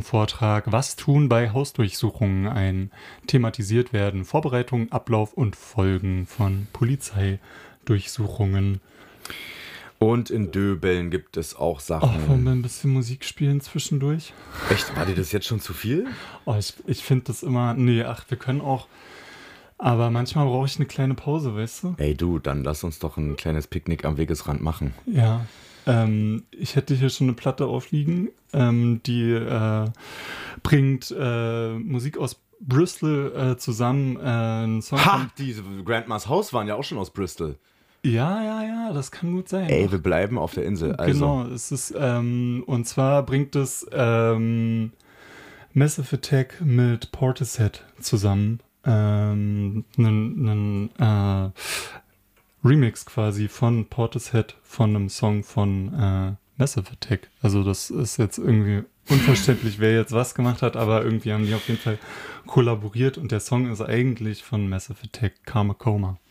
Vortrag Was tun bei Hausdurchsuchungen ein. Thematisiert werden Vorbereitung, Ablauf und Folgen von Polizeidurchsuchungen. Und in Döbeln gibt es auch Sachen. Wollen wir ein bisschen Musik spielen zwischendurch? Echt? War dir das jetzt schon zu viel? Ich finde das immer... Nee, wir können auch... Aber manchmal brauche ich eine kleine Pause, weißt du? Ey du, dann lass uns doch ein kleines Picknick am Wegesrand machen. Ja. Ich hätte hier schon eine Platte aufliegen, die bringt Musik aus Bristol zusammen. Einen Song Diese Grandmas House waren ja auch schon aus Bristol. Ja, das kann gut sein. Ey, wir bleiben auf der Insel. Also. Genau, es ist, und zwar bringt es Massive Attack mit Portishead zusammen. Einen Remix quasi von Portishead von einem Song von Massive Attack. Also das ist jetzt irgendwie unverständlich, wer jetzt was gemacht hat, aber irgendwie haben die auf jeden Fall kollaboriert und der Song ist eigentlich von Massive Attack, Karma Coma.